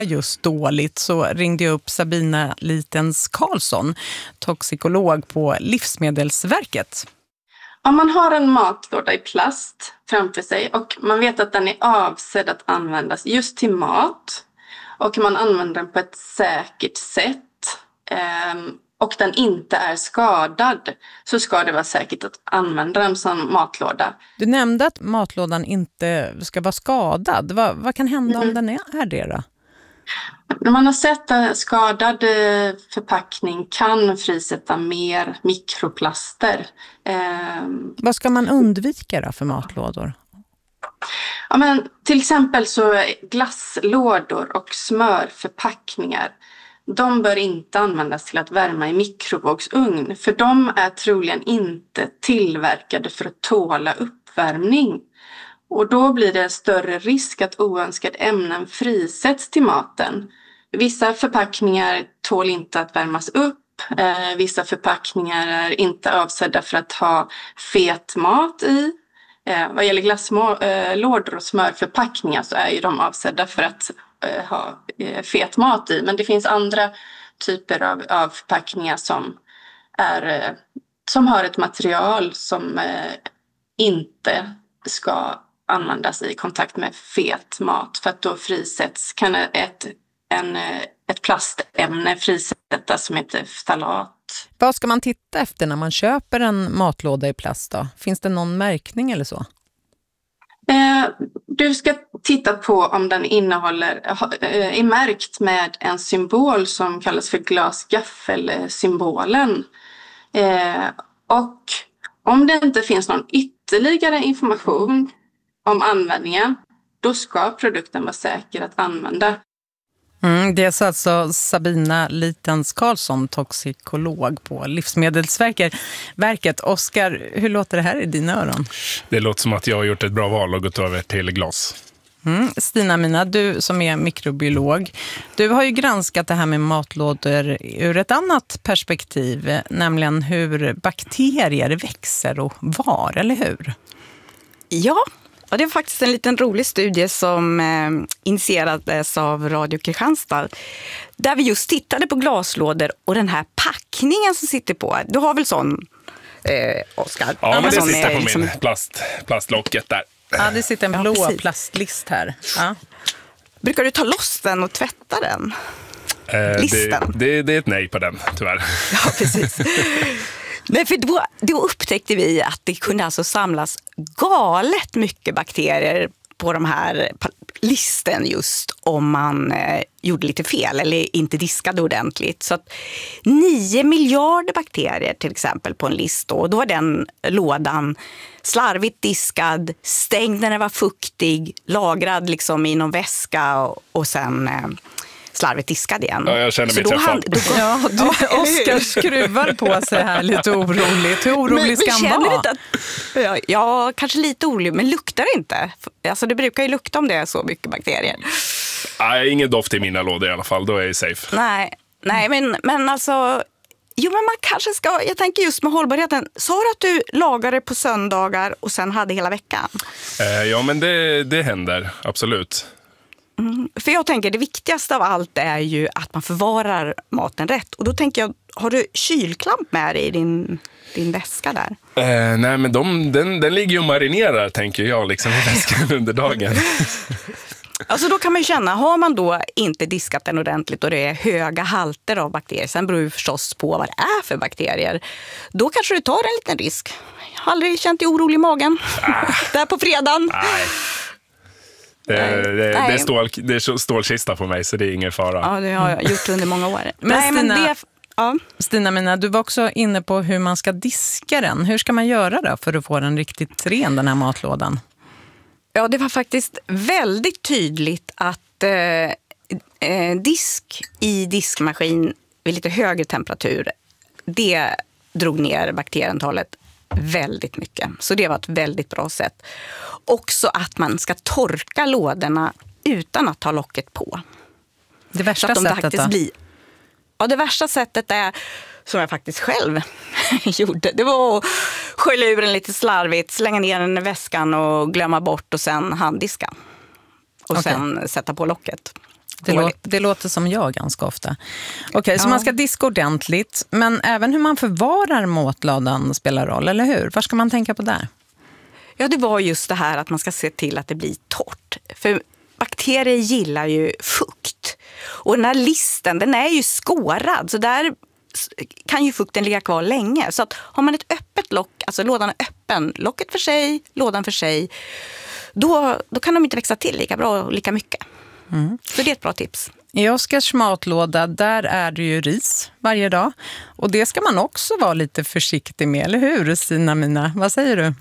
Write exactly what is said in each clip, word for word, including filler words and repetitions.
just dåligt så ringde jag upp Sabina Litens Karlsson, toxikolog på Livsmedelsverket. Om man har en matlåda i plast framför sig och man vet att den är avsedd att användas just till mat och man använder den på ett säkert sätt och den inte är skadad, så ska det vara säkert att använda den som matlåda. Du nämnde att matlådan inte ska vara skadad. Vad, vad kan hända mm. om den är, är det då? När man har sett en skadad förpackning kan frisätta mer mikroplaster. Eh, Vad ska man undvika då för matlådor? Ja, men till exempel så glasslådor och smörförpackningar. De bör inte användas till att värma i mikrovågsugn, för de är troligen inte tillverkade för att tåla uppvärmning. Och då blir det större risk att oönskade ämnen frisätts till maten. Vissa förpackningar tål inte att värmas upp. Eh, vissa förpackningar är inte avsedda för att ha fet mat i. Eh, vad gäller glasslådor och smörförpackningar så är ju de avsedda för att eh, ha eh, fet mat i. Men det finns andra typer av, av förpackningar som, är, eh, som har ett material som eh, inte ska användas i kontakt med fet mat, för att då frisätts kan ett, en, ett plastämne frisättas som heter ftalat. Vad ska man titta efter när man köper en matlåda i plast då? Finns det någon märkning eller så? Eh, du ska titta på om den innehåller, eh, är märkt med en symbol som kallas för glasgaffel-symbolen. Eh, och om det inte finns någon ytterligare information om användningen, då ska produkten vara säker att använda. Mm, det är alltså Sabina Litens Karlsson, toxikolog på Livsmedelsverket. Verket. Oskar, hur låter det här i dina öron? Det låter som att jag har gjort ett bra val och gått över till glas. Mm. Stina Mina, du som är mikrobiolog, du har ju granskat det här med matlådor ur ett annat perspektiv, nämligen hur bakterier växer och var, eller hur? Ja, och det är faktiskt en liten rolig studie som eh, initierades av Radio Kristianstad, där vi just tittade på glaslådor och den här packningen som sitter på. Du har väl sån, eh, Oskar? Ja, men det som sitter är, på liksom... min plast, plastlocket där. Ja, det sitter en blå ja, plastlist här. Ja. Brukar du ta loss den och tvätta den? Eh, Listen? Det, det, det är ett nej på den, tyvärr. Ja, precis. Nej, för då, då upptäckte vi att det kunde alltså samlas galet mycket bakterier på de här listen just om man eh, gjorde lite fel eller inte diskade ordentligt. Så att nio miljarder bakterier till exempel på en list då. Då var den lådan slarvigt diskad, stängd när den var fuktig, lagrad liksom i någon väska och, och sen... Eh, slarvigt diskad igen. Ja, jag känner mig träffad. Då... Ja, du, Oskar skruvar på sig här lite oroligt. Hur orolig ska han vara? Att, ja, ja, kanske lite orolig, men luktar det inte? Alltså det brukar ju lukta om det är så mycket bakterier. Nej, ingen doft i mina lådor i alla fall. Då är jag safe. Nej, nej men, men alltså... Jo, men man kanske ska... Jag tänker just med hållbarheten. Sa du att du lagade på söndagar och sen hade hela veckan? Eh, ja, men det, det händer. Absolut. Mm. För jag tänker det viktigaste av allt är ju att man förvarar maten rätt. Och då tänker jag, har du kylklamp med dig i din, din väska där? Eh, nej, men de, den, den ligger ju och marinerar, tänker jag, liksom, i väskan under dagen. Alltså då kan man ju känna, har man då inte diskat den ordentligt och det är höga halter av bakterier, sen beror det förstås på vad det är för bakterier, då kanske du tar en liten risk. Jag har aldrig känt dig orolig i magen. Ah. Där på fredagen. Nej. Det, det, det, är stål, det är stålkista på mig, så det är ingen fara. Ja, det har jag gjort under många år. Men Nej, Stina, men det, ja. Stina Mina, du var också inne på hur man ska diska den. Hur ska man göra då för att få den riktigt ren, den här matlådan? Ja, det var faktiskt väldigt tydligt att eh, disk i diskmaskin vid lite högre temperatur, det drog ner bakterientalet väldigt mycket. Så det var ett väldigt bra sätt. Också att man ska torka lådorna utan att ta locket på. Det värsta de sättet då? Blir... Ja, det värsta sättet är, som jag faktiskt själv gjorde, det var att skölja ur den lite slarvigt, slänga ner den i väskan och glömma bort och sen handdiska. Och okay. sen sätta på locket. Det, lå- det låter som jag ganska ofta. Okej, okay, så ja. man ska diska ordentligt, men även hur man förvarar matlådan spelar roll, eller hur? Vad ska man tänka på där? Ja, det var just det här att man ska se till att det blir torrt. För bakterier gillar ju fukt. Och den här listen, den är ju skårad, så där kan ju fukten ligga kvar länge. Så att har man ett öppet lock, alltså lådan är öppen, locket för sig, lådan för sig, då, då kan de inte växa till lika bra och lika mycket. Mm. Så det är ett bra tips. I Oskars matlåda, där är det ju ris varje dag. Och det ska man också vara lite försiktig med, eller hur, Stina Mina? Vad säger du?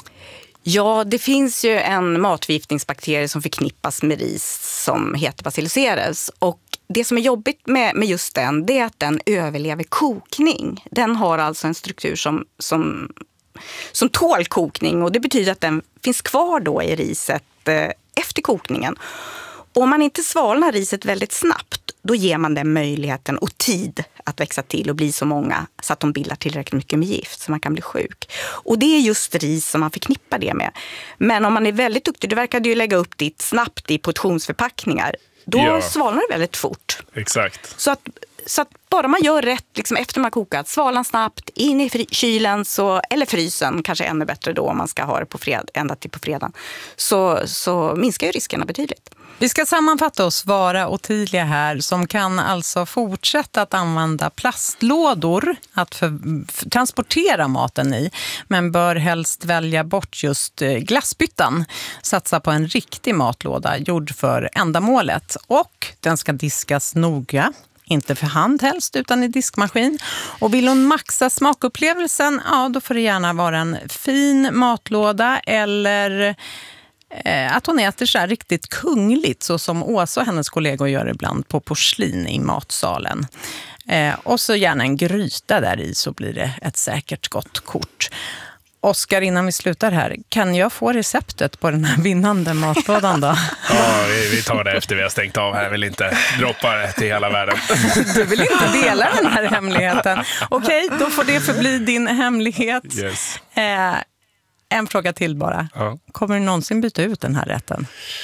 Ja, det finns ju en matförgiftningsbakterie som förknippas med ris som heter Bacillus cereus. Och det som är jobbigt med, med just den, det är att den överlever kokning. Den har alltså en struktur som, som, som tål kokning, och det betyder att den finns kvar då i riset eh, efter kokningen. Och om man inte svalnar riset väldigt snabbt, då ger man den möjligheten och tid att växa till och bli så många så att de bildar tillräckligt mycket med gift så man kan bli sjuk. Och det är just ris som man förknippar det med. Men om man är väldigt duktig, du verkar ju lägga upp ditt snabbt i portionsförpackningar, då ja. svalnar det väldigt fort. Exakt. Så att, så att bara man gör rätt liksom efter man har kokat, svalnar snabbt, in i kylen så, eller frysen, kanske ännu bättre då om man ska ha det på fred, ända till på fredagen, så, så minskar ju riskerna betydligt. Vi ska sammanfatta oss Vara och Tilia här, som kan alltså fortsätta att använda plastlådor att för, för, transportera maten i, men bör helst välja bort just glassbyttan. Satsa på en riktig matlåda gjord för ändamålet, och den ska diskas noga. Inte för hand helst, utan i diskmaskin. Och vill hon maxa smakupplevelsen, ja, då får det gärna vara en fin matlåda, eller eh, att hon äter så här riktigt kungligt, så som Åsa och hennes kollegor gör ibland på porslin i matsalen. Eh, och så gärna en gryta där i, så blir det ett säkert gott kort. Oskar, innan vi slutar här, kan jag få receptet på den här vinnande matlådan då? Ja, vi tar det efter vi har stängt av här. Jag vill inte droppa det till hela världen. Du vill inte dela den här hemligheten. Okej, då får det förbli din hemlighet. Yes. Eh, en fråga till bara. Ja. Kommer du någonsin byta ut den här rätten?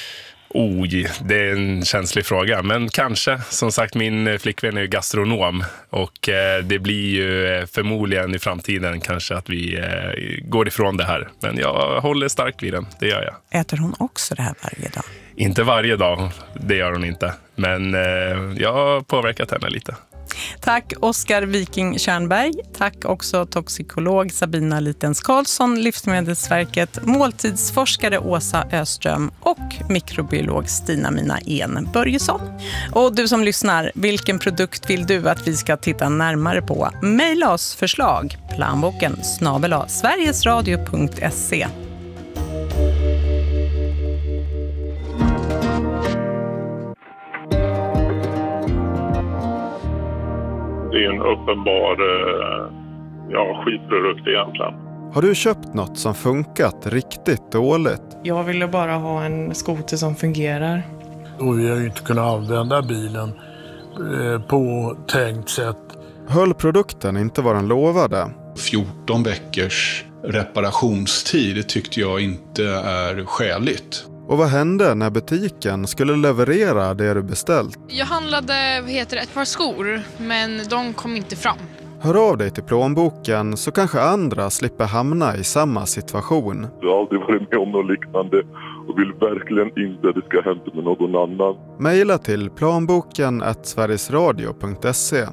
Oj, det är en känslig fråga, men kanske. Som sagt, min flickvän är ju gastronom, och eh, det blir ju förmodligen i framtiden kanske att vi eh, går ifrån det här. Men jag håller starkt vid den, det gör jag. Äter hon också det här varje dag? Inte varje dag, det gör hon inte. Men eh, jag har påverkat henne lite. Tack Oskar Viking Tjärnberg. Tack också toxikolog Sabina Litens Karlsson, Livsmedelsverket, måltidsforskare Åsa Öström och mikrobiolog Stina Mina En Börjesson. Och du som lyssnar, vilken produkt vill du att vi ska titta närmare på? Maila oss förslag, planboken snabel-a sverigesradio punkt se. Det är en uppenbar ja, skitprodukt egentligen. Har du köpt något som funkat riktigt dåligt? Jag ville bara ha en skoter som fungerar. Och vi har ju inte kunnat använda bilen på tänkt sätt. Höll produkten inte vad den lovade? fjorton veckors reparationstid tyckte jag inte är skäligt. Och vad hände när butiken skulle leverera det du beställt? Jag handlade vad heter det, ett par skor, men de kom inte fram. Hör av dig till plånboken så kanske andra slipper hamna i samma situation. Jag har aldrig varit med om något liknande och vill verkligen inte att det ska hända med någon annan. Maila till planboken at sverigesradio punkt se.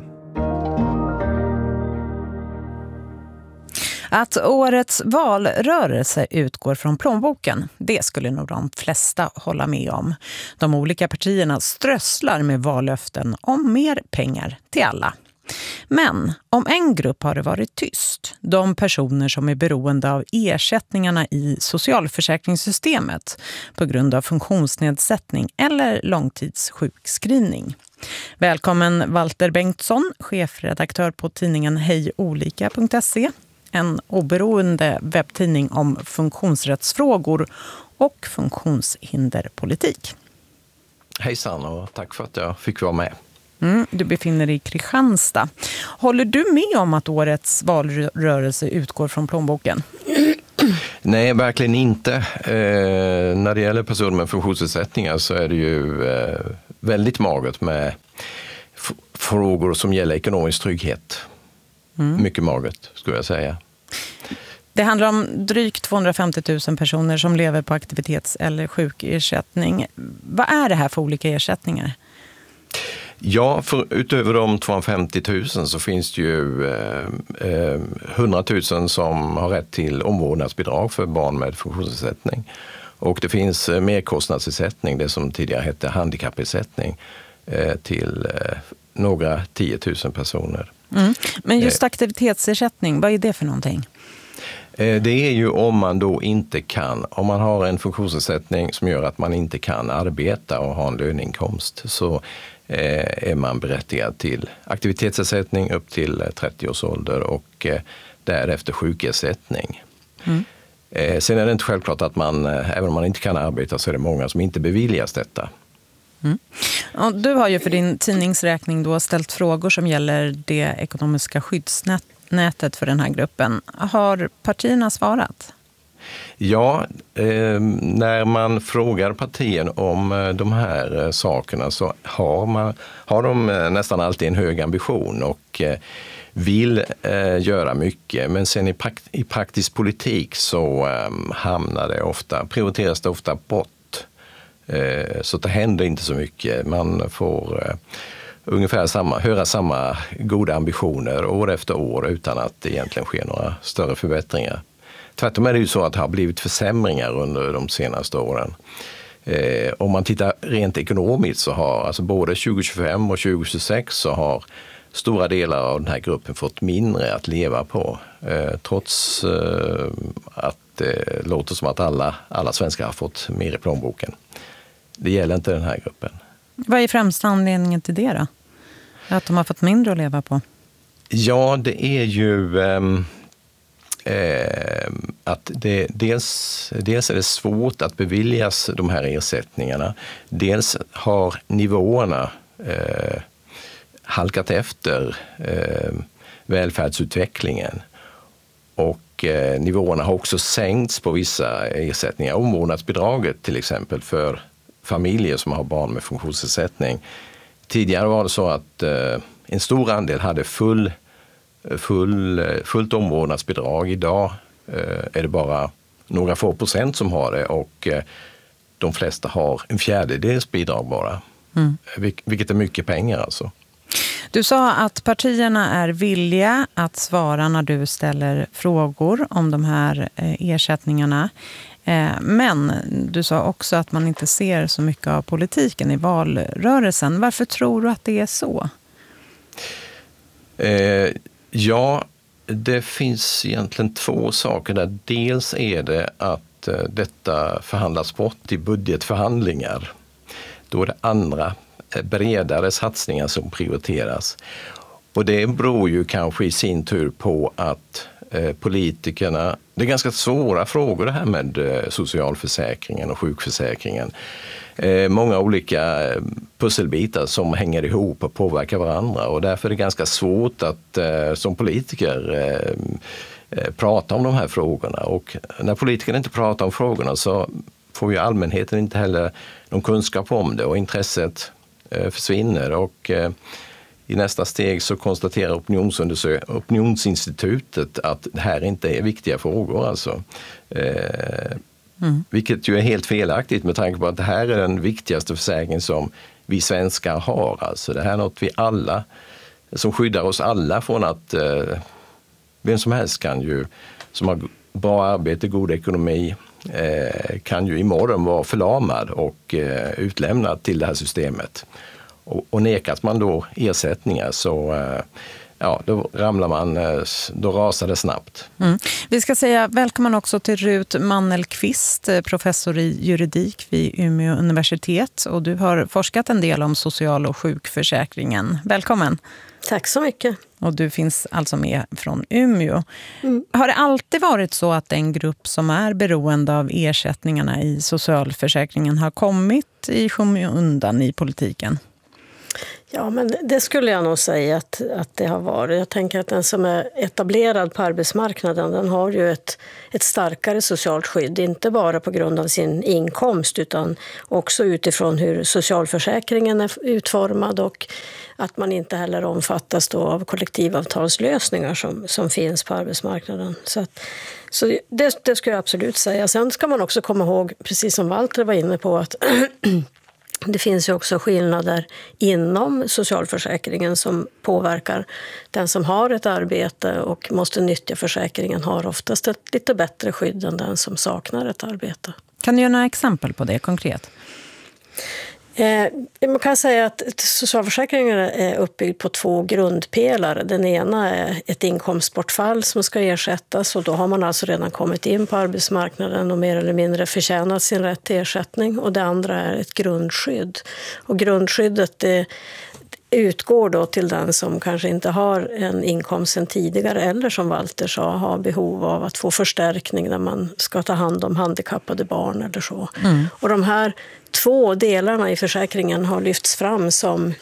Att årets valrörelse utgår från plånboken, det skulle nog de flesta hålla med om. De olika partierna strösslar med vallöften om mer pengar till alla. Men om en grupp har det varit tyst, de personer som är beroende av ersättningarna i socialförsäkringssystemet på grund av funktionsnedsättning eller långtidssjukskrivning. Välkommen Walter Bengtsson, chefredaktör på tidningen hej olika punkt se. En oberoende webbtidning om funktionsrättsfrågor och funktionshinderpolitik. Hejsan och tack för att jag fick vara med. Mm, du befinner dig i Kristianstad. Håller du med om att årets valrörelse utgår från plånboken? Nej, verkligen inte. Eh, när det gäller personer med funktionsnedsättningar så är det ju eh, väldigt magert med f- frågor som gäller ekonomisk trygghet. Mm. Mycket magert skulle jag säga. Det handlar om drygt tvåhundrafemtio tusen personer som lever på aktivitets- eller sjukersättning. Vad är det här för olika ersättningar? Ja, för utöver de tvåhundrafemtio tusen så finns det ju eh, eh, hundra tusen som har rätt till omvårdnadsbidrag för barn med funktionsnedsättning. Och det finns eh, merkostnadsersättning, det som tidigare hette handikappersättning, eh, till eh, några tiotusen personer. Mm. Men just aktivitetsersättning, vad är det för någonting? Det är ju om man då inte kan, om man har en funktionsnedsättning som gör att man inte kan arbeta och ha en löneinkomst, så eh, är man berättigad till aktivitetsersättning upp till trettio års ålder och eh, därefter sjukersättning. Mm. Eh, sen är det inte självklart att man, eh, även om man inte kan arbeta, så är det många som inte beviljas detta. Mm. Och du har ju för din tidningsräkning då ställt frågor som gäller det ekonomiska skyddsnätet för den här gruppen. Har partierna svarat? Ja, eh, när man frågar partierna om eh, de här eh, sakerna så har, man, har de eh, nästan alltid en hög ambition och eh, vill eh, göra mycket. Men sen i, prakt- i praktisk politik så eh, hamnar det ofta, prioriteras det ofta bort. Så det händer inte så mycket. Man får uh, ungefär samma, höra samma goda ambitioner år efter år utan att det egentligen sker några större förbättringar. Tvärtom är det ju så att det har blivit försämringar under de senaste åren. Eh, om man tittar rent ekonomiskt så har alltså både tjugo tjugofem och tjugo tjugosex så har stora delar av den här gruppen fått mindre att leva på. Eh, trots eh, att det låter som att alla, alla svenskar har fått mer i plånboken. Det gäller inte den här gruppen. Vad är främsta anledningen till det då? Att de har fått mindre att leva på? Ja, det är ju ähm, äh, att det, dels, dels är det svårt att beviljas de här ersättningarna. Dels har nivåerna äh, halkat efter äh, välfärdsutvecklingen. Och äh, nivåerna har också sänkts på vissa ersättningar. Omvårdnadsbidraget till exempel för familjer som har barn med funktionsnedsättning. Tidigare var det så att eh, en stor andel hade full, full, fullt omvårdnadsbidrag. Idag eh, är det bara några få procent som har det och eh, de flesta har en fjärdedels bidrag bara. Mm. Vil- vilket är mycket pengar alltså. Du sa att partierna är villiga att svara när du ställer frågor om de här eh, ersättningarna. Men du sa också att man inte ser så mycket av politiken i valrörelsen. Varför tror du att det är så? Eh, ja, det finns egentligen två saker där. Dels är det att eh, detta förhandlas bort i budgetförhandlingar. Då är det andra eh, bredare satsningar som prioriteras. Och det beror ju kanske i sin tur på att eh, politikerna, det är ganska svåra frågor det här med eh, socialförsäkringen och sjukförsäkringen. Eh, många olika eh, pusselbitar som hänger ihop och påverkar varandra och därför är det ganska svårt att eh, som politiker eh, eh, prata om de här frågorna. Och när politikerna inte pratar om frågorna så får ju allmänheten inte heller någon kunskap om det och intresset eh, försvinner och eh, i nästa steg så konstaterar opinionsundersö- opinionsinstitutet att det här inte är viktiga frågor. Alltså. Eh, mm. Vilket ju är helt felaktigt med tanke på att det här är den viktigaste försäkringen som vi svenskar har. Alltså. Det här är något vi alla, som skyddar oss alla från att eh, vem som helst kan ju, som har bra arbete, god ekonomi, eh, kan ju imorgon vara förlamad och eh, utlämnad till det här systemet. Och, och nekas man då ersättningar så ja, då ramlar man, då rasar det snabbt. Mm. Vi ska säga välkommen också till Rut Mannelqvist, professor i juridik vid Umeå universitet. Och du har forskat en del om social- och sjukförsäkringen. Välkommen. Tack så mycket. Och du finns alltså med från Umeå. Mm. Har det alltid varit så att en grupp som är beroende av ersättningarna i socialförsäkringen har kommit i skymundan i politiken? Ja, men det skulle jag nog säga att, att det har varit. Jag tänker att den som är etablerad på arbetsmarknaden, den har ju ett, ett starkare socialt skydd. Inte bara på grund av sin inkomst utan också utifrån hur socialförsäkringen är utformad och att man inte heller omfattas då av kollektivavtalslösningar som, som finns på arbetsmarknaden. Så, att, så det, det skulle jag absolut säga. Sen ska man också komma ihåg, precis som Walter var inne på, att det finns ju också skillnader inom socialförsäkringen som påverkar. Den som har ett arbete och måste nyttja försäkringen har oftast ett lite bättre skydd än den som saknar ett arbete. Kan du ge några exempel på det konkret? Eh, man kan säga att socialförsäkringen är uppbyggd på två grundpelare. Den ena är ett inkomstbortfall som ska ersättas och då har man alltså redan kommit in på arbetsmarknaden och mer eller mindre förtjänat sin rätt till ersättning. Och det andra är ett grundskydd. Och grundskyddet det utgår då till den som kanske inte har en inkomst sedan tidigare eller som Walter sa har behov av att få förstärkning när man ska ta hand om handikappade barn eller så. Mm. Och de här två delarna i försäkringen har lyfts fram som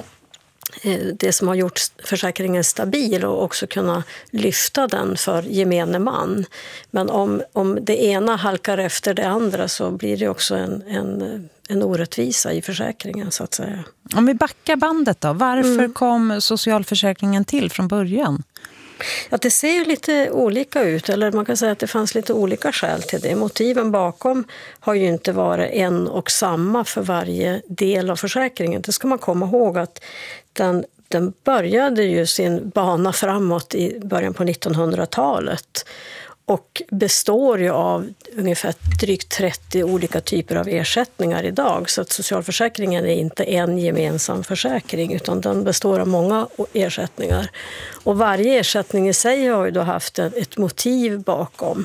det som har gjort försäkringen stabil och också kunna lyfta den för gemene man. Men om, om det ena halkar efter det andra så blir det också en, en, en orättvisa i försäkringen så att säga. Om vi backar bandet då, varför mm. kom socialförsäkringen till från början? Ja, det ser ju lite olika ut, eller man kan säga att det fanns lite olika skäl till det. Motiven bakom har ju inte varit en och samma för varje del av försäkringen. Det ska man komma ihåg att den, den började ju sin bana framåt i början på nittonhundratalet och består ju av ungefär drygt trettio olika typer av ersättningar idag. Så att socialförsäkringen är inte en gemensam försäkring utan den består av många ersättningar. Och varje ersättning i sig har ju då haft ett motiv bakom.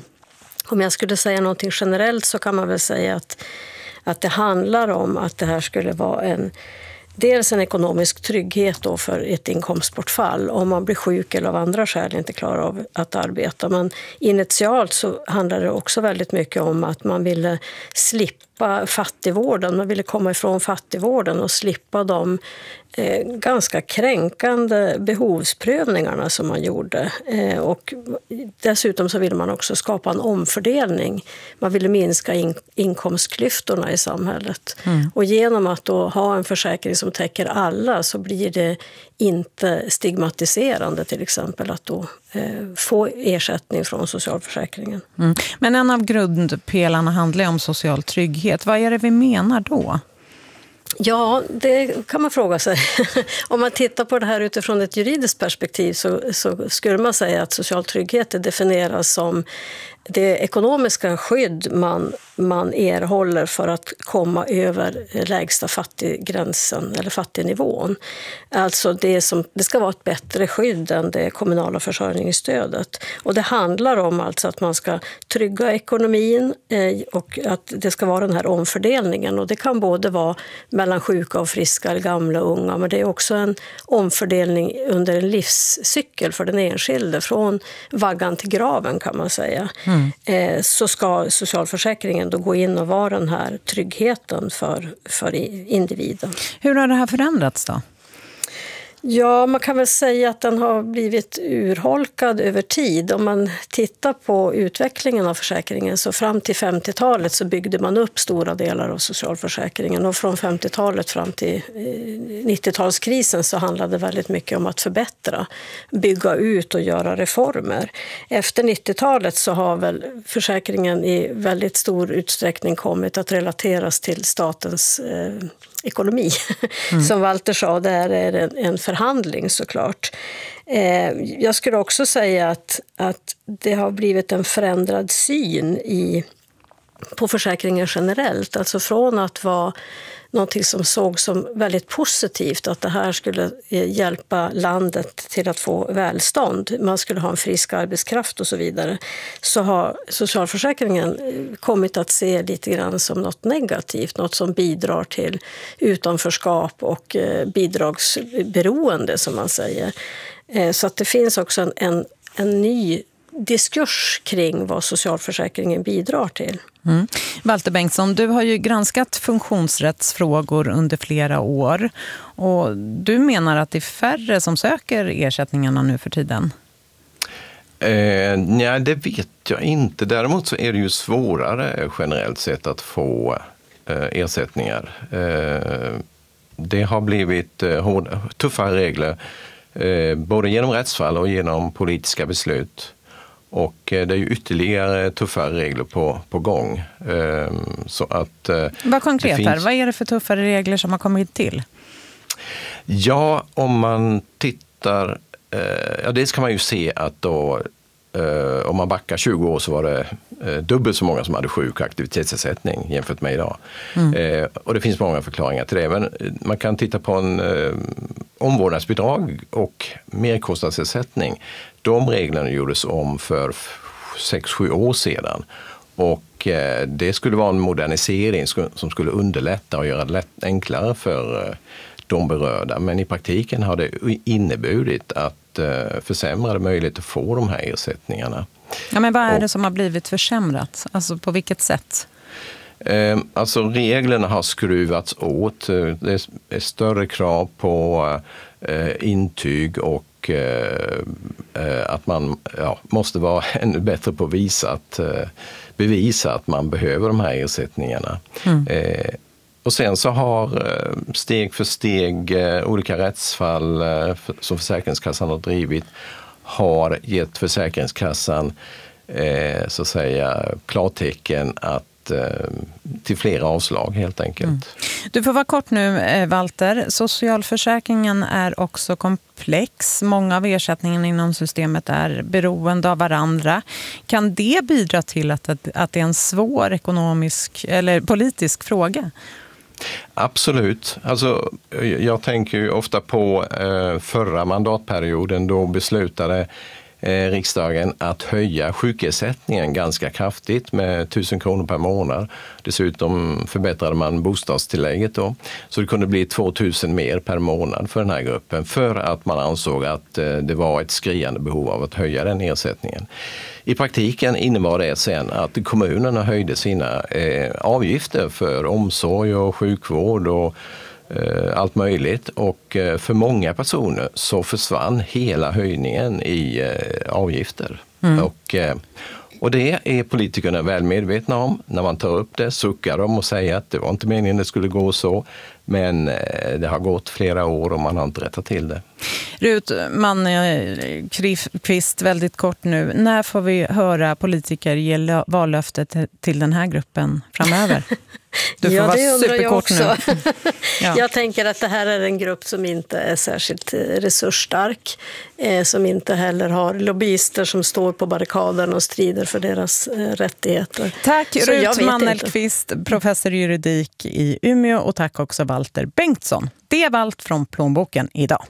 Om jag skulle säga någonting generellt så kan man väl säga att, att det handlar om att det här skulle vara en dels en ekonomisk trygghet då för ett inkomstbortfall om man blir sjuk eller av andra skäl inte klarar av att arbeta. Men initialt så handlar det också väldigt mycket om att man ville slippa fattigvården. Man ville komma ifrån fattigvården och slippa de eh, ganska kränkande behovsprövningarna som man gjorde. Eh, och dessutom så ville man också skapa en omfördelning. Man ville minska in- inkomstklyftorna i samhället. Mm. Och genom att då ha en försäkring som täcker alla så blir det inte stigmatiserande till exempel att då eh, få ersättning från socialförsäkringen. Mm. Men en av grundpelarna handlar om social trygghet. Vad är det vi menar då? Ja, det kan man fråga sig. Om man tittar på det här utifrån ett juridiskt perspektiv så, så skulle man säga att social trygghet definieras som det ekonomiska skydd man, man erhåller för att komma över lägsta fattiggränsen eller fattignivån. Alltså det, som, det ska vara ett bättre skydd än det kommunala försörjningsstödet. Och det handlar om alltså att man ska trygga ekonomin eh, och att det ska vara den här omfördelningen. Och det kan både vara mellan sjuka och friska, eller gamla och unga, men det är också en omfördelning under en livscykel för den enskilde, från vaggan till graven kan man säga. Mm. Eh, så ska socialförsäkringen då gå in och vara den här tryggheten för, för individen. Hur har det här förändrats då? Ja, man kan väl säga att den har blivit urholkad över tid. Om man tittar på utvecklingen av försäkringen så fram till femtiotalet så byggde man upp stora delar av socialförsäkringen. Och från femtiotalet fram till nittiotalskrisen så handlade det väldigt mycket om att förbättra, bygga ut och göra reformer. Efter nittiotalet så har väl försäkringen i väldigt stor utsträckning kommit att relateras till statens eh, ekonomi. Mm. Som Walter sa, det är en, en förhandling såklart. Eh, jag skulle också säga att, att det har blivit en förändrad syn i, på försäkringen generellt. Alltså från att vara någonting som såg som väldigt positivt, att det här skulle hjälpa landet till att få välstånd, man skulle ha en frisk arbetskraft och så vidare, så har socialförsäkringen kommit att se lite grann som något negativt, något som bidrar till utanförskap och bidragsberoende som man säger. Så att det finns också en, en, en ny diskurs kring vad socialförsäkringen bidrar till. Mm. Walter Bengtsson, du har ju granskat funktionsrättsfrågor under flera år och du menar att det är färre som söker ersättningarna nu för tiden? Eh, nej, det vet jag inte. Däremot så är det ju svårare generellt sett att få eh, ersättningar. Eh, det har blivit eh, hårda, tuffare regler eh, både genom rättsfall och genom politiska beslut. Och eh, det är ju ytterligare tuffare regler på, på gång. Eh, så att, eh, Vad konkret finns... här? Vad är det för tuffare regler som har kommit till? Ja, om man tittar... Ja, dels kan man ju se att då, eh, om man backar tjugo år så var det eh, dubbelt så många som hade sjuk- och aktivitetsersättning jämfört med idag. Mm. Eh, och det finns många förklaringar till det. Men man kan titta på en eh, omvårdnadsbidrag och merkostnadsersättning. De reglerna gjordes om för sex sju år sedan. Och eh, det skulle vara en modernisering som skulle underlätta och göra det lätt, enklare för eh, de berörda. Men i praktiken har det inneburit att eh, försämrade möjligheter att få de här ersättningarna. Ja, men vad är och, det som har blivit försämrat? Alltså på vilket sätt? Eh, alltså reglerna har skruvats åt. Det är större krav på eh, intyg och eh, att man ja, måste vara ännu bättre på att visa att, eh, bevisa att man behöver de här ersättningarna. Mm. Eh, Och sen så har steg för steg olika rättsfall som Försäkringskassan har drivit har gett Försäkringskassan så att säga klartecken att till flera avslag helt enkelt. Mm. Du får vara kort nu, Walter. Socialförsäkringen är också komplex. Många av ersättningarna inom systemet är beroende av varandra. Kan det bidra till att, att det är en svår ekonomisk eller politisk fråga? Absolut. Alltså, jag tänker ju ofta på eh, förra mandatperioden då beslutade eh, riksdagen att höja sjukersättningen ganska kraftigt med tusen kronor per månad. Dessutom förbättrade man bostadstillägget då. Så det kunde bli tvåtusen mer per månad för den här gruppen för att man ansåg att eh, det var ett skriande behov av att höja den ersättningen. I praktiken innebar det sen att kommunerna höjde sina eh, avgifter för omsorg och sjukvård och eh, allt möjligt. Och eh, för många personer så försvann hela höjningen i eh, avgifter. Mm. Och, eh, och det är politikerna väl medvetna om. När man tar upp det suckar de och säger att det var inte meningen det skulle gå så. Men eh, det har gått flera år och man har inte rättat till det. Rut Malmqvist, väldigt kort nu. När får vi höra politiker ge vallöftet till den här gruppen framöver? Du får ja, vara det undrar jag också. Nu. Ja. Jag tänker att det här är en grupp som inte är särskilt resursstark. Eh, som inte heller har lobbyister som står på barrikaden och strider för deras eh, rättigheter. Tack Rut Malmqvist, professor i juridik i Umeå, och tack också Walter Bengtsson. Det var allt från Plånboken idag.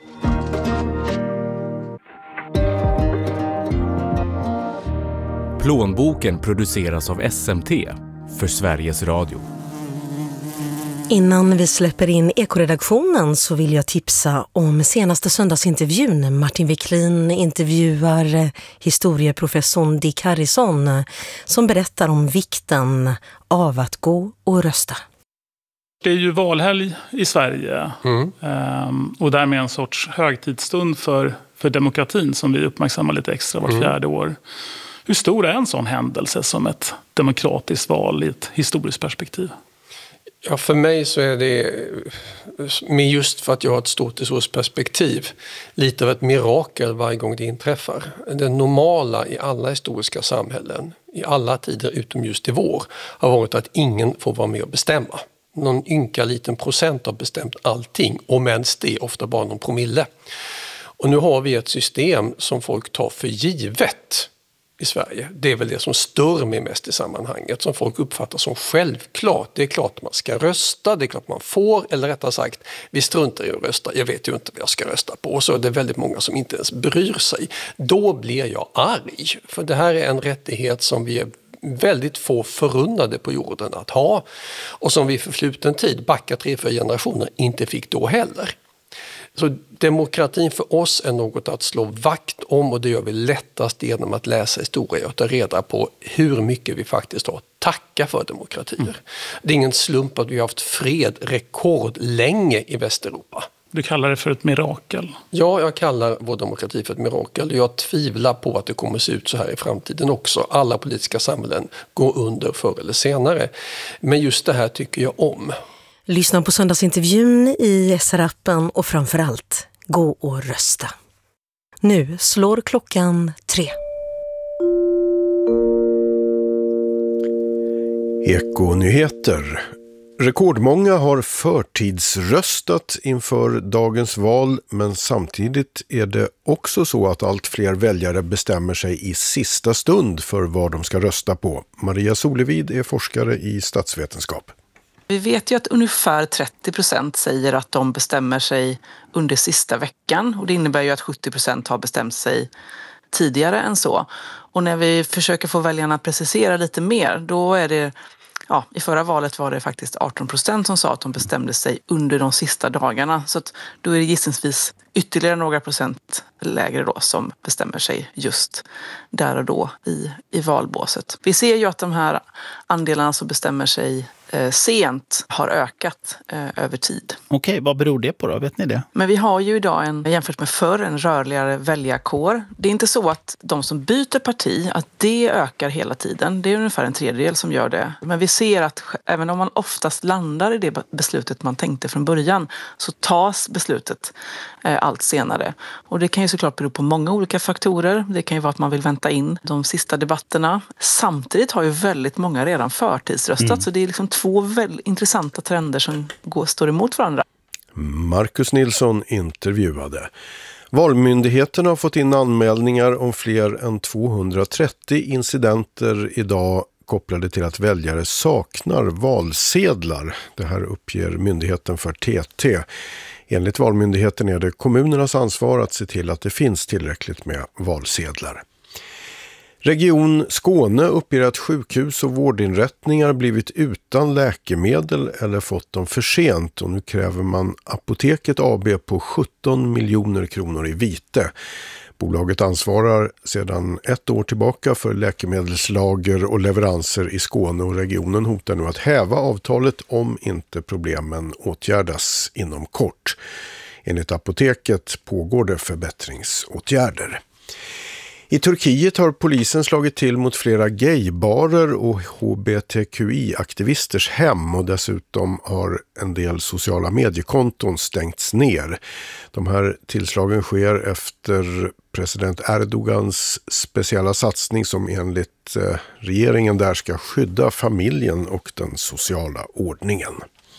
Plånboken produceras av S M T för Sveriges Radio. Innan vi släpper in ekoredaktionen så vill jag tipsa om senaste söndagsintervjun. Martin Wiklin intervjuar historieprofessorn Dick Harrison som berättar om vikten av att gå och rösta. Det är ju valhelg i Sverige mm. och därmed en sorts högtidsstund för, för demokratin som vi uppmärksammar lite extra vart fjärde mm. år. Hur stor är en sån händelse som ett demokratiskt val i ett historiskt perspektiv? Ja, för mig så är det, men just för att jag har ett stort historiskt perspektiv, lite av ett mirakel varje gång det inträffar. Det normala i alla historiska samhällen, i alla tider utom just i vår, har varit att ingen får vara med och bestämma. Någon ynka liten procent har bestämt allting, och mens det är ofta bara någon promille. Och nu har vi ett system som folk tar för givet i Sverige. Det är väl det som stör mig mest i sammanhanget, som folk uppfattar som självklart. Det är klart att man ska rösta, det är klart att man får, eller rättare sagt, vi struntar i att rösta, jag vet ju inte vad jag ska rösta på. Och så är det väldigt många som inte ens bryr sig. Då blir jag arg, för det här är en rättighet som vi är väldigt få förunnade på jorden att ha, och som vi i förfluten tid, backa tre, fyra generationer, inte fick då heller. Så demokratin för oss är något att slå vakt om, och det gör vi lättast genom att läsa historia och ta reda på hur mycket vi faktiskt har att tacka för demokratier. Mm. Det är ingen slump att vi har haft fred rekordlänge i Västeuropa. Du kallar det för ett mirakel. Ja, jag kallar vår demokrati för ett mirakel. Jag tvivlar på att det kommer se ut så här i framtiden också. Alla politiska samhällen går under förr eller senare. Men just det här tycker jag om. Lyssna på söndagsintervjun i S R-appen och framförallt, gå och rösta. Nu slår klockan tre. Ekonyheter. Rekordmånga har förtidsröstat inför dagens val, men samtidigt är det också så att allt fler väljare bestämmer sig i sista stund för vad de ska rösta på. Maria Solevid är forskare i statsvetenskap. Vi vet ju att ungefär trettio procent säger att de bestämmer sig under sista veckan, och det innebär ju att sjuttio procent har bestämt sig tidigare än så. Och när vi försöker få väljarna att precisera lite mer, då är det, ja, i förra valet var det faktiskt arton procent som sa att de bestämde sig under de sista dagarna. Så att då är det gissningsvis ytterligare några procent lägre då som bestämmer sig just där och då i, i valbåset. Vi ser ju att de här andelarna som bestämmer sig eh, sent har ökat eh, över tid. Okej, vad beror det på då? Vet ni det? Men vi har ju idag en, jämfört med förr, en rörligare väljarkår. Det är inte så att de som byter parti, att det ökar hela tiden. Det är ungefär en tredjedel som gör det. Men vi ser att även om man oftast landar i det beslutet man tänkte från början, så tas beslutet eh, allt senare. Och det kan ju såklart bero på många olika faktorer. Det kan ju vara att man vill vänta in de sista debatterna. Samtidigt har ju väldigt många redan förtidsröstat. Mm. Så det är liksom två väldigt intressanta trender som går, står emot varandra. Marcus Nilsson intervjuade. Valmyndigheten har fått in anmälningar om fler än tvåhundratrettio incidenter idag kopplade till att väljare saknar valsedlar. Det här uppger myndigheten för T T. Enligt Valmyndigheten är det kommunernas ansvar att se till att det finns tillräckligt med valsedlar. Region Skåne uppger att sjukhus och vårdinrättningar blivit utan läkemedel eller fått dem för sent, och nu kräver man Apoteket A B på sjutton miljoner kronor i vite. Bolaget ansvarar sedan ett år tillbaka för läkemedelslager och leveranser i Skåne, och regionen hotar nu att häva avtalet om inte problemen åtgärdas inom kort. Enligt Apoteket pågår det förbättringsåtgärder. I Turkiet har polisen slagit till mot flera gaybarer och H B T Q I-aktivisters hem, och dessutom har en del sociala mediekonton stängts ner. De här tillslagen sker efter president Erdogans speciella satsning som enligt regeringen där ska skydda familjen och den sociala ordningen.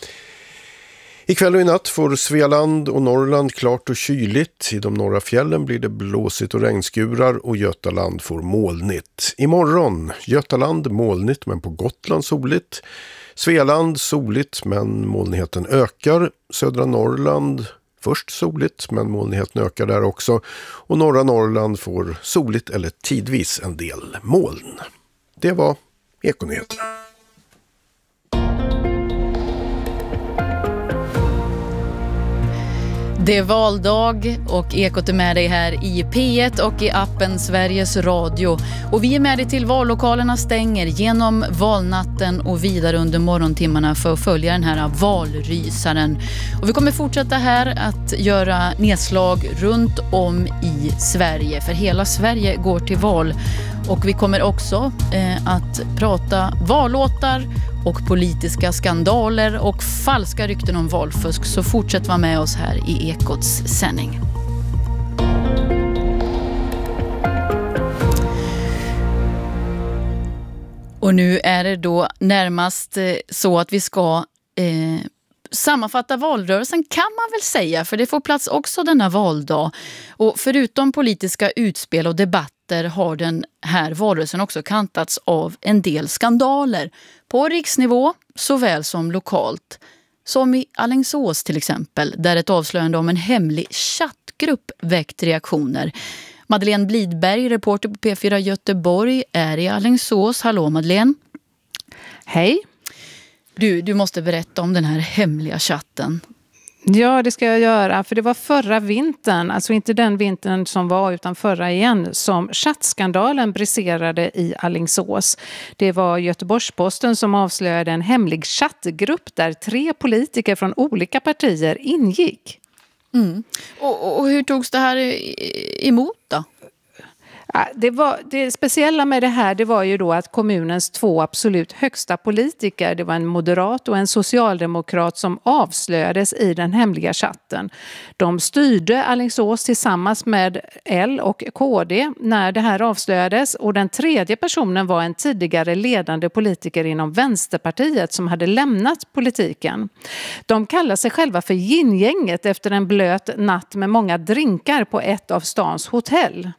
Ikväll och i natt får Svealand och Norrland klart och kyligt. I de norra fjällen blir det blåsigt och regnskurar, och Götaland får molnigt. Imorgon Götaland molnigt men på Gotland soligt. Svealand soligt men molnigheten ökar. Södra Norrland först soligt men molnigheten ökar där också. Och norra Norrland får soligt eller tidvis en del moln. Det var Ekonyheterna. Det är valdag och Ekot är med dig här i P ett och i appen Sveriges Radio. Och vi är med dig till vallokalerna stänger genom valnatten och vidare under morgontimmarna för att följa den här valrysaren. Och vi kommer fortsätta här att göra nedslag runt om i Sverige, för hela Sverige går till val. Och vi kommer också eh, att prata vallåtar och politiska skandaler och falska rykten om valfusk. Så fortsätt vara med oss här i Ekots sändning. Och nu är det då närmast eh, så att vi ska eh, sammanfatta valrörelsen, kan man väl säga, för det får plats också denna valdag. Och förutom politiska utspel och debatter har den här valrörelsen också kantats av en del skandaler på riksnivå såväl som lokalt. Som i Alingsås till exempel, där ett avslöjande om en hemlig chattgrupp väckt reaktioner. Madeleine Blidberg, reporter på P fyra Göteborg, är i Alingsås. Hallå Madeleine. Hej. Du, du måste berätta om den här hemliga chatten. Ja, det ska jag göra. För det var förra vintern, alltså inte den vintern som var utan förra igen, som chattskandalen briserade i Alingsås. Det var Göteborgs-Posten som avslöjade en hemlig chattgrupp där tre politiker från olika partier ingick. Mm. Och, och hur togs det här emot då? Det, var, det speciella med det här det var ju då att kommunens två absolut högsta politiker, det var en moderat och en socialdemokrat som avslöjades i den hemliga chatten. De styrde Alingsås tillsammans med L och K D när det här avslöjades, och den tredje personen var en tidigare ledande politiker inom Vänsterpartiet som hade lämnat politiken. De kallar sig själva för Yin-gänget efter en blöt natt med många drinkar på ett av stans hotell.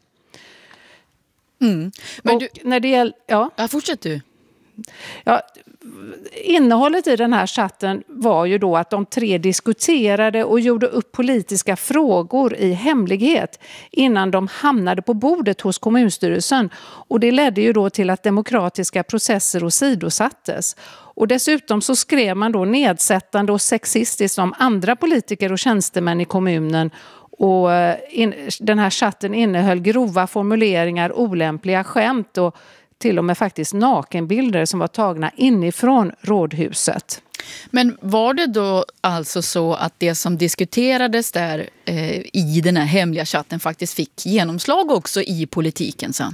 Mm. Men och du, när det gäller, ja. ja, fortsätt du. Ja, innehållet i den här chatten var ju då att de tre diskuterade och gjorde upp politiska frågor i hemlighet innan de hamnade på bordet hos kommunstyrelsen, och det ledde ju då till att demokratiska processer åsidosattes. Och dessutom så skrev man då nedsättande och sexistiskt om andra politiker och tjänstemän i kommunen. Och in, den här chatten innehöll grova formuleringar, olämpliga skämt och till och med faktiskt nakenbilder som var tagna inifrån rådhuset. Men var det då alltså så att det som diskuterades där eh, i den här hemliga chatten faktiskt fick genomslag också i politiken sen?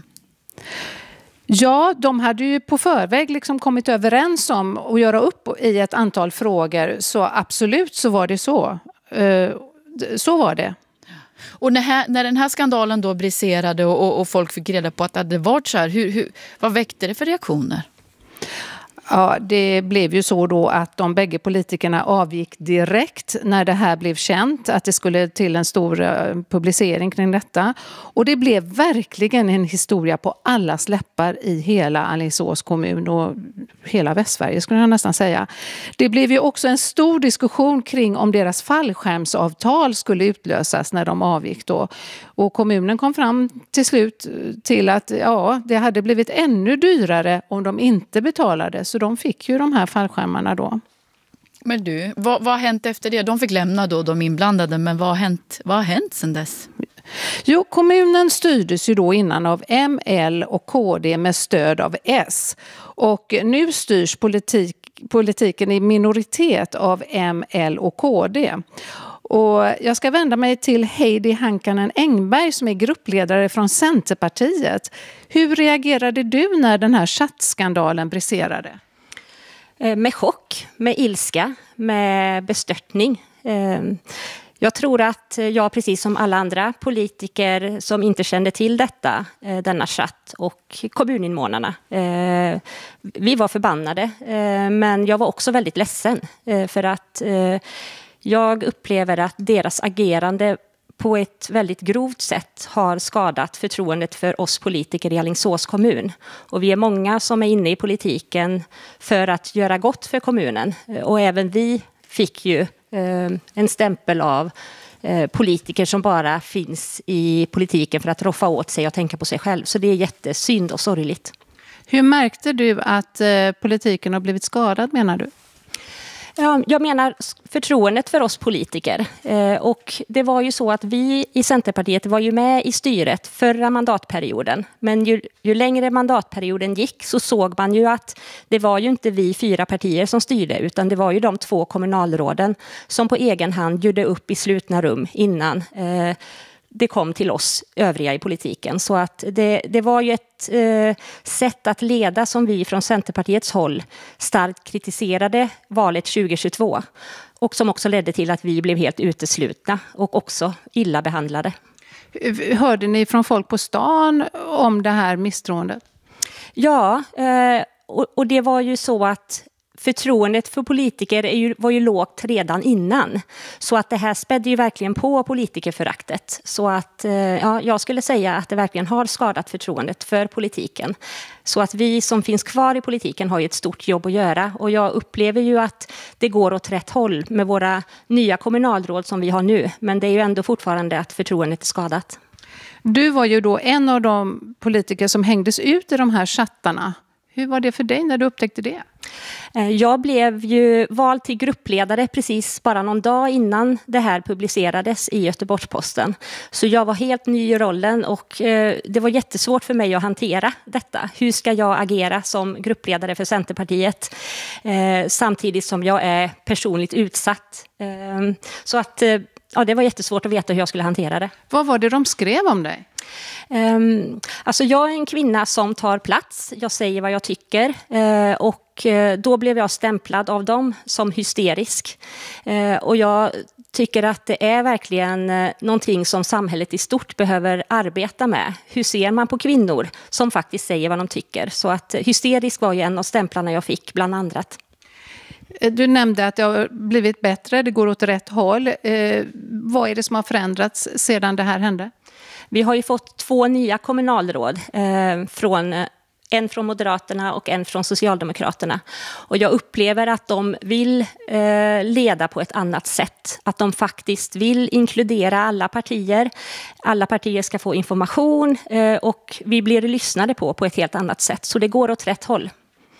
Ja, de hade ju på förväg liksom kommit överens om att göra upp i ett antal frågor, så absolut så var det så. Eh, så var det. Och när, här, när den här skandalen då briserade och, och, och folk fick reda på att det hade varit så här, hur, hur, vad väckte det för reaktioner? Ja, det blev ju så då att de bägge politikerna avgick direkt när det här blev känt, att det skulle till en stor publicering kring detta. Och det blev verkligen en historia på alla läppar i hela Alingsås kommun och hela Västsverige skulle jag nästan säga. Det blev ju också en stor diskussion kring om deras fallskärmsavtal skulle utlösas när de avgick då. Och kommunen kom fram till slut till att ja, det hade blivit ännu dyrare om de inte betalade. Så de fick ju de här fallskärmarna då. Men du, vad, vad har hänt efter det? De fick lämna då, de inblandade, men vad har hänt, vad har hänt sedan dess? Jo, kommunen styrdes ju då innan av M, L och K D med stöd av S. Och nu styrs politik, politiken i minoritet av M, L och K D. Och jag ska vända mig till Heidi Hankanen Engberg som är gruppledare från Centerpartiet. Hur reagerade du när den här chattskandalen briserade? Med chock, med ilska, med bestörtning. Jag tror att jag, precis som alla andra politiker som inte kände till detta, denna chatt, och kommuninvånarna, vi var förbannade. Men jag var också väldigt ledsen för att jag upplever att deras agerande på ett väldigt grovt sätt har skadat förtroendet för oss politiker i Alingsås kommun. Och vi är många som är inne i politiken för att göra gott för kommunen. Och även vi fick ju eh, en stämpel av eh, politiker som bara finns i politiken för att roffa åt sig och tänka på sig själv. Så det är jättesynd och sorgligt. Hur märkte du att eh, politiken har blivit skadad, menar du? Ja, jag menar förtroendet för oss politiker. Eh, och det var ju så att vi i Centerpartiet var ju med i styret förra mandatperioden. Men ju, ju längre mandatperioden gick så såg man ju att det var ju inte vi fyra partier som styrde, utan det var ju de två kommunalråden som på egen hand gjorde upp i slutna rum innan eh, det kom till oss övriga i politiken. Så att det, det var ju ett eh, sätt att leda som vi från Centerpartiets håll starkt kritiserade valet tjugo tjugotvå. Och som också ledde till att vi blev helt uteslutna och också illa behandlade. Hörde ni från folk på stan om det här misstroendet? Ja, eh, och, och det var ju så att förtroendet för politiker är ju, var ju lågt redan innan. Så att det här spädde ju verkligen på politikerföraktet. Så att ja, jag skulle säga att det verkligen har skadat förtroendet för politiken. Så att vi som finns kvar i politiken har ju ett stort jobb att göra. Och jag upplever ju att det går åt rätt håll med våra nya kommunalråd som vi har nu. Men det är ju ändå fortfarande att förtroendet är skadat. Du var ju då en av de politiker som hängdes ut i de här chattarna. Hur var det för dig när du upptäckte det? Jag blev ju vald till gruppledare precis bara någon dag innan det här publicerades i Göteborgs-Posten. Så jag var helt ny i rollen och det var jättesvårt för mig att hantera detta. Hur ska jag agera som gruppledare för Centerpartiet samtidigt som jag är personligt utsatt? Så att ja, det var jättesvårt att veta hur jag skulle hantera det. Vad var det de skrev om dig? Um, alltså jag är en kvinna som tar plats, jag säger vad jag tycker uh, och uh, då blev jag stämplad av dem som hysterisk. Uh, och jag tycker att det är verkligen uh, någonting som samhället i stort behöver arbeta med. Hur ser man på kvinnor som faktiskt säger vad de tycker? Så att uh, hysterisk var ju en av stämplarna jag fick bland andra. Du nämnde att det har blivit bättre, det går åt rätt håll. Uh, vad är det som har förändrats sedan det här hände? Vi har ju fått två nya kommunalråd, eh, från, en från Moderaterna och en från Socialdemokraterna. Och jag upplever att de vill eh, leda på ett annat sätt. Att de faktiskt vill inkludera alla partier. Alla partier ska få information eh, och vi blir lyssnade på på ett helt annat sätt. Så det går åt rätt håll.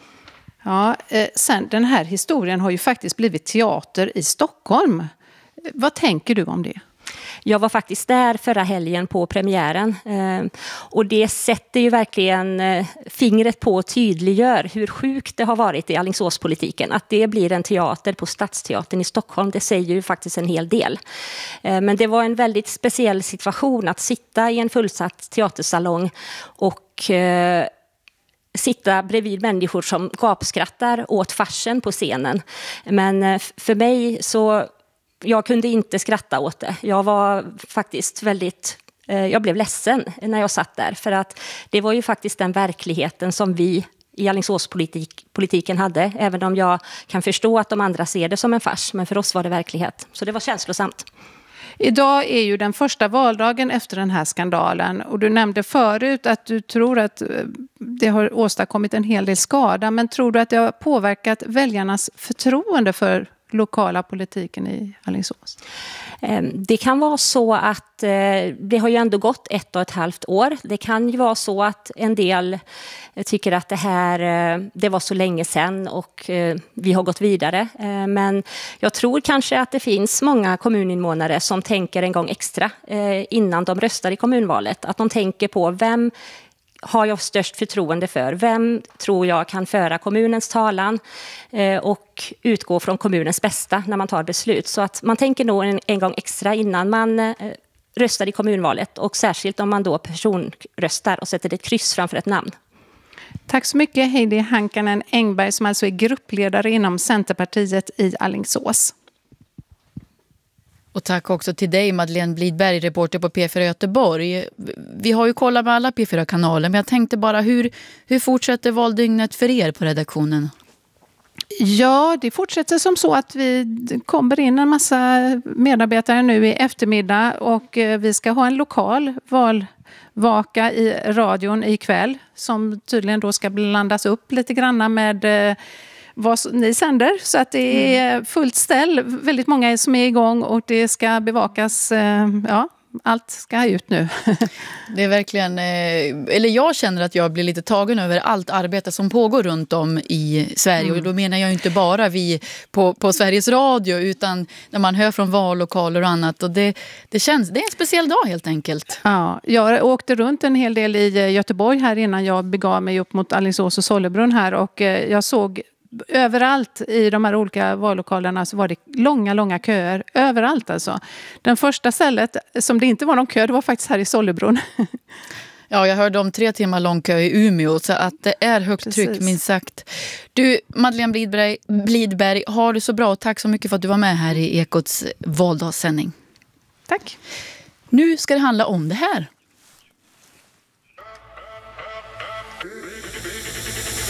Ja, eh, sen den här historien har ju faktiskt blivit teater i Stockholm. Vad tänker du om det? Jag var faktiskt där förra helgen på premiären eh, och det sätter ju verkligen eh, fingret på och tydliggör hur sjukt det har varit i Alingsåspolitiken. Att det blir en teater på Stadsteatern i Stockholm, det säger ju faktiskt en hel del. Eh, men det var en väldigt speciell situation att sitta i en fullsatt teatersalong och eh, sitta bredvid människor som gapskrattar åt farsen på scenen. Men eh, för mig så jag kunde inte skratta åt det. Jag var faktiskt väldigt, eh, jag blev ledsen när jag satt där. För att det var ju faktiskt den verkligheten som vi i Alingsåspolitiken hade. Även om jag kan förstå att de andra ser det som en fars. Men för oss var det verklighet. Så det var känslosamt. Idag är ju den första valdagen efter den här skandalen. Och du nämnde förut att du tror att det har åstadkommit en hel del skada. Men tror du att det har påverkat väljarnas förtroende för lokala politiken i Alingsås? Det kan vara så att det har ju ändå gått ett och ett halvt år. Det kan ju vara så att en del tycker att det här det var så länge sedan och vi har gått vidare. Men jag tror kanske att det finns många kommuninvånare som tänker en gång extra innan de röstar i kommunvalet. Att de tänker på vem har jag störst förtroende för? Vem tror jag kan föra kommunens talan eh, och utgå från kommunens bästa när man tar beslut? Så att man tänker nog en, en gång extra innan man eh, röstar i kommunvalet och särskilt om man då personröstar och sätter ett kryss framför ett namn. Tack så mycket Heidi Hankanen Engberg som alltså är gruppledare inom Centerpartiet i Alingsås. Och tack också till dig Madeleine Blidberg, reporter på P fyra Göteborg. Vi har ju kollat med alla P fyra-kanaler, men jag tänkte bara hur, hur fortsätter valdygnet för er på redaktionen? Ja, det fortsätter som så att vi kommer in en massa medarbetare nu i eftermiddag och vi ska ha en lokal valvaka i radion ikväll som tydligen då ska blandas upp lite grann med vad ni sänder, så att det är fullt ställ. Väldigt många som är igång och det ska bevakas, ja, allt ska ut nu. Det är verkligen, eller jag känner att jag blir lite tagen över allt arbete som pågår runt om i Sverige. Mm. Och då menar jag inte bara vi på, på Sveriges Radio utan när man hör från vallokaler och annat. Och det, det känns, det är en speciell dag helt enkelt. Ja, jag åkte runt en hel del i Göteborg här innan jag begav mig upp mot Alingsås och Sollebrunn här och jag såg överallt i de här olika vallokalerna så var det långa, långa köer. Överallt alltså. Den första stället som det inte var någon kö, det var faktiskt här i Sollebrunn. Ja, jag hörde om tre timmar lång kö i Umeå så att det är högt Precis. Tryck, minst sagt. Du, Madeleine Blidberg, Blidberg, har du så bra och tack så mycket för att du var med här i Ekots valdagssändning. Tack. Nu ska det handla om det här.